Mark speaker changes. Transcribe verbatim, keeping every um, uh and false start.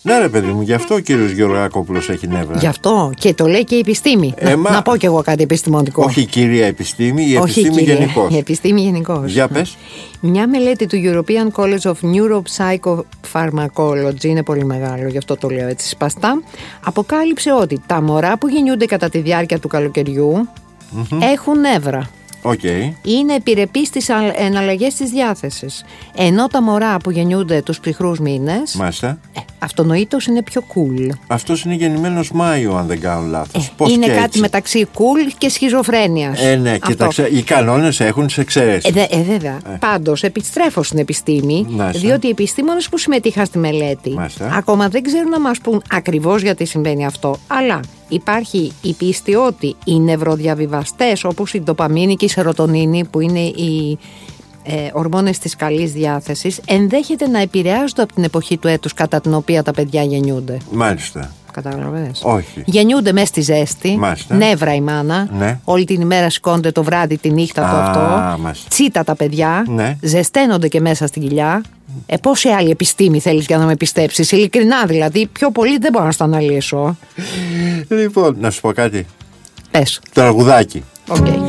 Speaker 1: Ναι, ρε παιδί μου, γι' αυτό ο κύριος Γεωργακόπουλος έχει νεύρα.
Speaker 2: Γι' αυτό και το λέει και η επιστήμη.
Speaker 1: Ε,
Speaker 2: να,
Speaker 1: μα...
Speaker 2: να πω κι εγώ κάτι επιστημονικό.
Speaker 1: Όχι η κυρία επιστήμη, η
Speaker 2: Όχι
Speaker 1: επιστήμη γενικώς.
Speaker 2: Η επιστήμη γενικώς.
Speaker 1: Για πες.
Speaker 2: Μια μελέτη του European College of Neuropsychopharmacology, είναι πολύ μεγάλο, γι' αυτό το λέω έτσι σπαστά, αποκάλυψε ότι τα μωρά που γεννιούνται κατά τη διάρκεια του καλοκαιριού mm-hmm. έχουν νεύρα.
Speaker 1: Okay.
Speaker 2: Είναι επιρρεπείς στις εναλλαγές της διάθεσης. Ενώ τα μωρά που γεννιούνται τους ψυχρούς μήνες,
Speaker 1: μάλιστα,
Speaker 2: ε, αυτονοήτως είναι πιο cool.
Speaker 1: Αυτός είναι γεννημένος Μάιο, αν δεν κάνω λάθος.
Speaker 2: Ε,
Speaker 1: Πώς
Speaker 2: είναι
Speaker 1: και
Speaker 2: κάτι
Speaker 1: έτσι.
Speaker 2: μεταξύ cool και σχιζοφρένειας.
Speaker 1: Ε, ναι, κοίταξε, οι κανόνες έχουν τις εξαιρέσεις.
Speaker 2: Ε, ε, βέβαια. Ε. Πάντως, επιστρέφω στην επιστήμη,
Speaker 1: Μάλιστα.
Speaker 2: διότι οι επιστήμονες που συμμετείχαν στη μελέτη
Speaker 1: Μάλιστα.
Speaker 2: ακόμα δεν ξέρουν να μας πούν ακριβώς γιατί συμβαίνει αυτό. Αλλά υπάρχει η πίστη ότι οι νευροδιαβιβαστές, όπως η ντοπαμίνη και η σερωτονίνη, που είναι οι ε, ορμόνες της καλής διάθεσης, ενδέχεται να επηρεάζονται από την εποχή του έτους κατά την οποία τα παιδιά γεννιούνται.
Speaker 1: Μάλιστα.
Speaker 2: Καταλαβαίνεις.
Speaker 1: Όχι.
Speaker 2: Γεννιούνται μέσα στη ζέστη.
Speaker 1: Μάλιστα.
Speaker 2: Νεύρα η μάνα.
Speaker 1: Ναι.
Speaker 2: Όλη την ημέρα σηκώνεται το βράδυ, τη νύχτα
Speaker 1: Α,
Speaker 2: το αυτό.
Speaker 1: μάλιστα.
Speaker 2: Τσίτα τα παιδιά.
Speaker 1: Ναι.
Speaker 2: Ζεσταίνονται και μέσα στην κοιλιά. Ε, πόση άλλη επιστήμη θέλεις για να με πιστέψεις? Ειλικρινά δηλαδή, πιο πολύ δεν μπορώ να στο αναλύσω.
Speaker 1: Λοιπόν, να σου πω κάτι.
Speaker 2: Πες.
Speaker 1: Τραγουδάκι.
Speaker 2: Οκ. Okay.